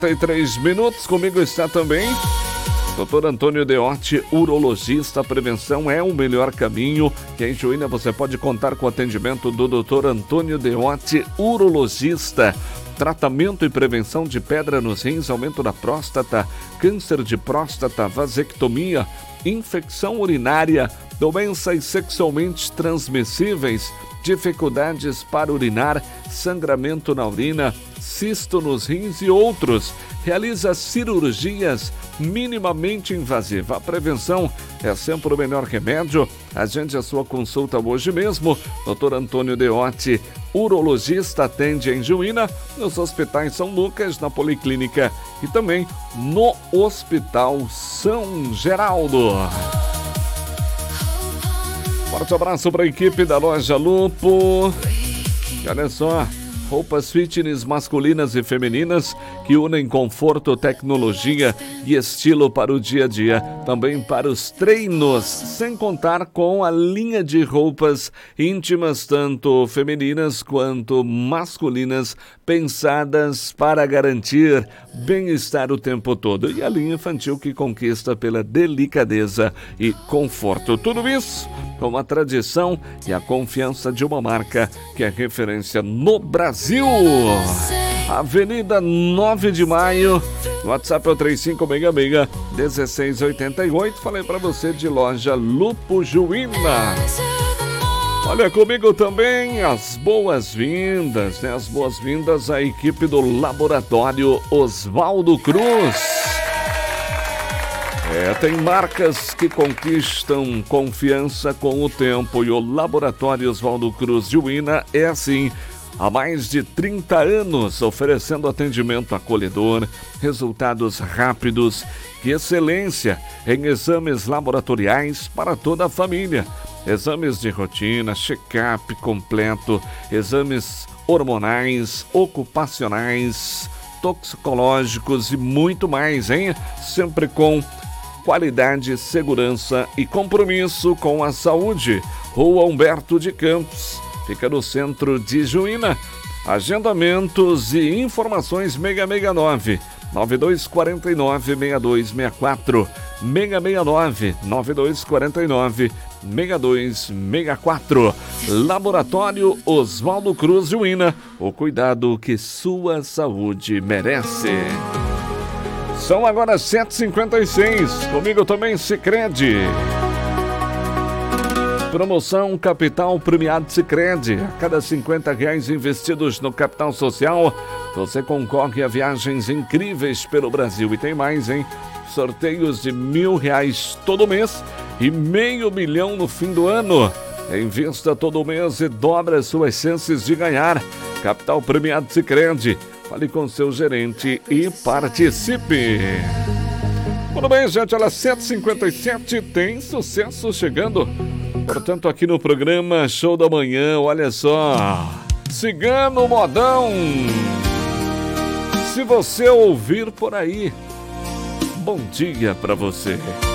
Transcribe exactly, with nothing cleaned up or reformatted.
e três minutos, comigo está também doutor Antônio Deotti, urologista. Prevenção é o melhor caminho. Que em Juína você pode contar com o atendimento do doutor Antônio Deotti, urologista. Tratamento e prevenção de pedra nos rins, aumento da próstata, câncer de próstata, vasectomia, infecção urinária, doenças sexualmente transmissíveis, dificuldades para urinar, sangramento na urina, cisto nos rins e outros. Realiza cirurgias minimamente invasivas. A prevenção é sempre o melhor remédio. Agende a sua consulta hoje mesmo. doutor Antônio Deotti, urologista, atende em Juína, nos hospitais São Lucas, na Policlínica e também no Hospital São Geraldo. Forte abraço para a equipe da Loja Lupo. E olha só, roupas fitness masculinas e femininas que unem conforto, tecnologia e estilo para o dia a dia, também para os treinos, sem contar com a linha de roupas íntimas, tanto femininas quanto masculinas, pensadas para garantir bem-estar o tempo todo. E a linha infantil que conquista pela delicadeza e conforto. Tudo isso com a tradição e a confiança de uma marca que é referência no Brasil. Avenida nove de maio, WhatsApp é o três cinco seis seis, um seis oito oito. Falei para você de Loja Lupo Juína. Olha, comigo também as boas-vindas, né? As boas-vindas à equipe do Laboratório Oswaldo Cruz. É, tem marcas que conquistam confiança com o tempo e o Laboratório Oswaldo Cruz Juína é assim. Há mais de trinta anos, oferecendo atendimento acolhedor, resultados rápidos e excelência em exames laboratoriais para toda a família. Exames de rotina, check-up completo, exames hormonais, ocupacionais, toxicológicos e muito mais, hein? Sempre com qualidade, segurança e compromisso com a saúde. Rua Humberto de Campos. Fica no centro de Juína. Agendamentos e informações seis seis nove, nove dois quatro nove, seis dois seis quatro, seis seis nove, nove dois quatro nove, seis dois seis quatro. Laboratório Oswaldo Cruz Juína, o cuidado que sua saúde merece. São agora sete e cinquenta e seis. Comigo também Sicredi. Promoção Capital Premiado Sicredi. A cada cinquenta reais investidos no Capital Social, você concorre a viagens incríveis pelo Brasil. E tem mais, hein? Sorteios de mil reais todo mês e meio milhão no fim do ano. Invista todo mês e dobra suas chances de ganhar. Capital Premiado Sicredi. Fale com seu gerente e participe. Tudo bem, gente? Olha, sete e cinquenta e sete, tem sucesso chegando. Portanto, aqui no programa Show da Manhã, olha só, Cigano Modão. Se você ouvir por aí, bom dia pra você.